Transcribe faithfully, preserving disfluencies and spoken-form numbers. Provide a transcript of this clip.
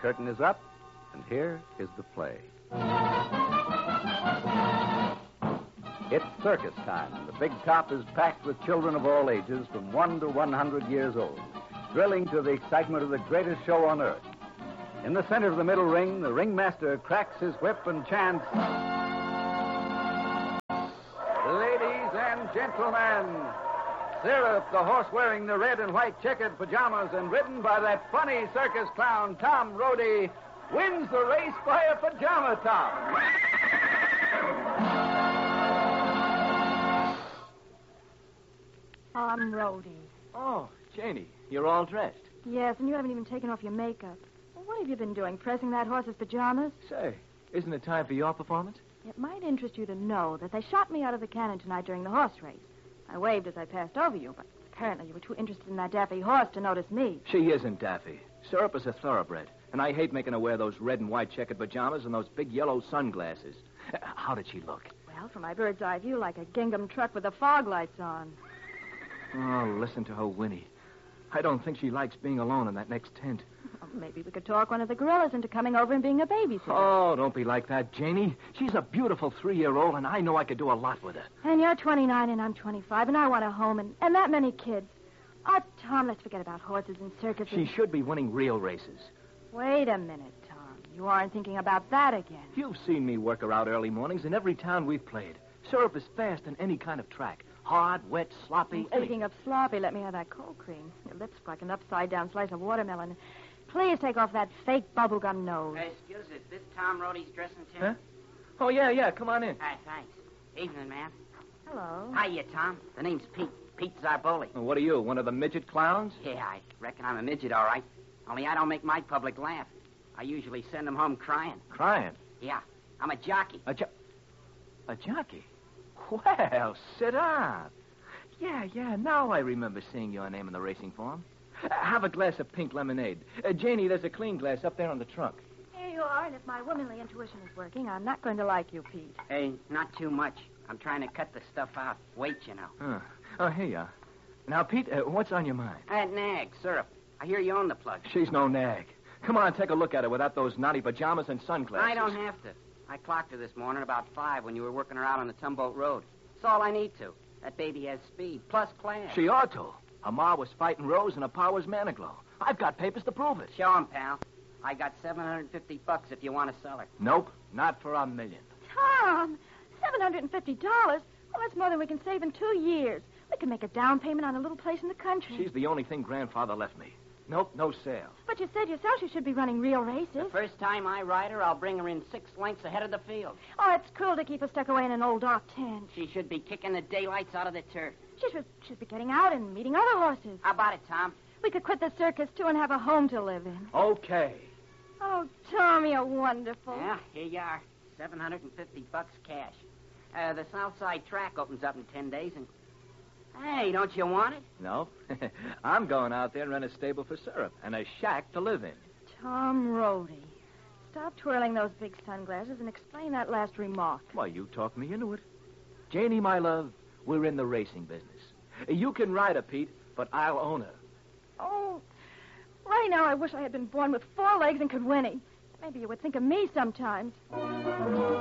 curtain is up, and here is the play. It's circus time, and the big top is packed with children of all ages from one to one hundred years old, thrilling to the excitement of the greatest show on earth. In the center of the middle ring, the ringmaster cracks his whip and chants, "Ladies and gentlemen, Syrup, the horse wearing the red and white checkered pajamas and ridden by that funny circus clown, Tom Rody, wins the race by a pajama top." Tom Rody. Oh, Janie, you're all dressed. Yes, and you haven't even taken off your makeup. Well, what have you been doing, pressing that horse's pajamas? Say, isn't it time for your performance? It might interest you to know that they shot me out of the cannon tonight during the horse race. I waved as I passed over you, but apparently you were too interested in that daffy horse to notice me. She isn't daffy. Syrup is a thoroughbred, and I hate making her wear those red and white checkered pajamas and those big yellow sunglasses. Uh, How did she look? Well, from my bird's eye view, like a gingham truck with the fog lights on. Oh, listen to her whinny. I don't think she likes being alone in that next tent. Well, maybe we could talk one of the gorillas into coming over and being a babysitter. Oh, don't be like that, Janie. She's a beautiful three-year-old, and I know I could do a lot with her. And you're twenty-nine and I'm twenty-five, and I want a home and, and that many kids. Oh, Tom, let's forget about horses and circuses. She should be winning real races. Wait a minute, Tom. You aren't thinking about that again. You've seen me work her out early mornings in every town we've played. Syrup is fast in any kind of track. Hard, wet, sloppy. Speaking of sloppy, let me have that cold cream. Your lips like an upside-down slice of watermelon. Please take off that fake bubblegum nose. Uh, excuse us, this Tom Rody's dressing too? Huh? Oh, yeah, yeah, come on in. Hi, thanks. Evening, ma'am. Hello. Hiya, Tom. The name's Pete. Pete Zarboli. Well, what are you, one of the midget clowns? Yeah, I reckon I'm a midget, all right. Only I don't make my public laugh. I usually send them home crying. Crying? Yeah, I'm a jockey. A jo- A jockey? Well, sit down. Yeah, yeah, now I remember seeing your name in the racing form. Uh, have a glass of pink lemonade. Uh, Janie, there's a clean glass up there on the trunk. Here you are, and if my womanly intuition is working, I'm not going to like you, Pete. Hey, not too much. I'm trying to cut the stuff out. Wait, you know. Huh. Oh, here you are. Now, Pete, uh, what's on your mind? That nag, Syrup. I hear you own the plug. She's no nag. Come on, take a look at her without those naughty pajamas and sunglasses. I don't have to. I clocked her this morning about five when you were working her out on the Tumboat Road. That's all I need to. That baby has speed, plus class. She ought to. Her ma was fighting Rose and her pa was Maniglow. I've got papers to prove it. Show 'em, pal. I got seven hundred fifty bucks if you want to sell her. Nope, not for a million. Tom, seven hundred fifty dollars? Well, that's more than we can save in two years. We can make a down payment on a little place in the country. She's the only thing Grandfather left me. Nope, no sale. But you said yourself she should be running real races. The first time I ride her, I'll bring her in six lengths ahead of the field. Oh, it's cruel to keep her stuck away in an old dark tent. She should be kicking the daylights out of the turf. She should, should be getting out and meeting other horses. How about it, Tom? We could quit the circus, too, and have a home to live in. Okay. Oh, Tom, you're wonderful. Yeah, here you are. seven hundred fifty bucks cash. Uh, the South Side track opens up in ten days, and... Hey, don't you want it? No. I'm going out there and rent a stable for Syrup and a shack to live in. Tom Rody. Stop twirling those big sunglasses and explain that last remark. Why, you talked me into it. Janie, my love, we're in the racing business. You can ride her, Pete, but I'll own her. Oh, right now I wish I had been born with four legs and could whinny. Maybe you would think of me sometimes.